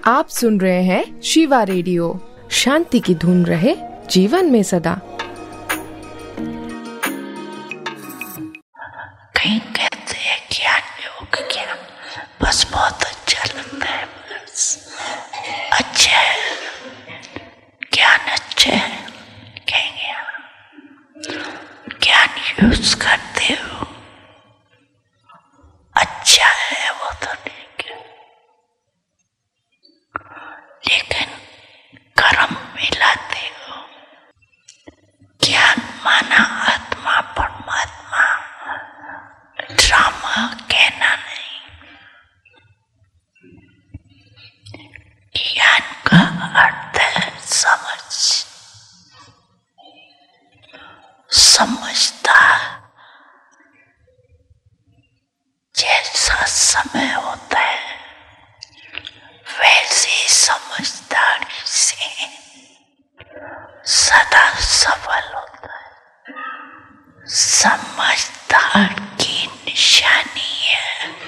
आप सुन रहे हैं शिवा रेडियो। शांति की धुन रहे जीवन में सदा। कहीं कहते हैं ज्ञान योग ज्ञान बस बहुत अच्छा लगता है, बस अच्छा है, ज्ञान अच्छा है, कहेंगे ज्ञान यूज करते हो अच्छा है वो तो ठीक है, लेकिन कर्म मिलाते हो। ज्ञान माना आत्मा परमात्मा ड्रामा कहना नहीं। ज्ञान का अर्थ है समझदार। जैसा समय होता है वैसी समझदारी से सदा सफल होता है।